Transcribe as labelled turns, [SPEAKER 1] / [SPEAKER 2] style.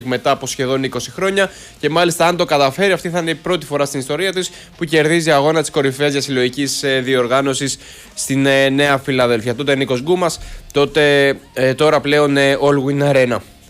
[SPEAKER 1] μετά από σχεδόν 20 χρόνια. Και μάλιστα, αν το καταφέρει, αυτή θα είναι η πρώτη φορά στην ιστορία της που κερδίζει αγώνα της κορυφαίας διασυλλογικής διοργάνωσης στην Νέα Φιλαδέλφια. Τότε Νίκος Γκούμας, τώρα πλέον All Win Arena.